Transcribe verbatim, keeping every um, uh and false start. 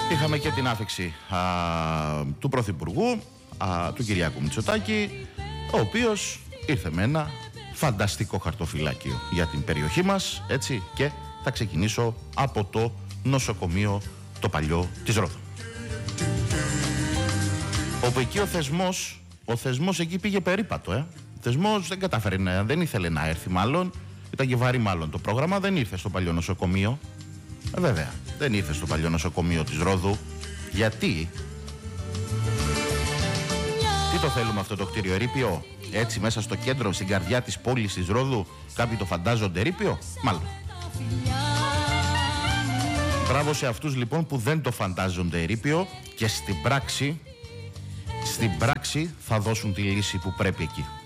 Είχαμε και την άφηξη α, του Πρωθυπουργού, α, του Κυριάκου Μητσοτάκη, ο οποίος ήρθε με ένα φανταστικό χαρτοφυλάκιο για την περιοχή μας, έτσι, και θα ξεκινήσω από το νοσοκομείο το παλιό της Ρόδου. Όπου εκεί ο θεσμός, ο θεσμός εκεί πήγε περίπατο, ε. Ο θεσμός δεν κατάφερε, να, δεν ήθελε να έρθει μάλλον, ήταν και βαρύ μάλλον το πρόγραμμα, δεν ήρθε στο παλιό νοσοκομείο. Ε, βέβαια, δεν ήρθε στο παλιό νοσοκομείο της Ρόδου. Γιατί? Τι το θέλουμε αυτό το κτίριο, ερείπιο? Έτσι μέσα στο κέντρο, στην καρδιά της πόλης της Ρόδου, κάποιοι το φαντάζονται ερείπιο? Μάλλον. Μπράβο σε αυτούς λοιπόν που δεν το φαντάζονται ερείπιο και στην πράξη, στην πράξη θα δώσουν τη λύση που πρέπει εκεί.